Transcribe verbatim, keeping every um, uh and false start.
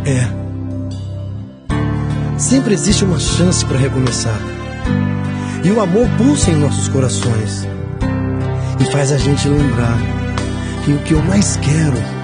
É. Sempre existe uma chance para recomeçar. E o amor pulsa em nossos corações e faz a gente lembrar que o que eu mais quero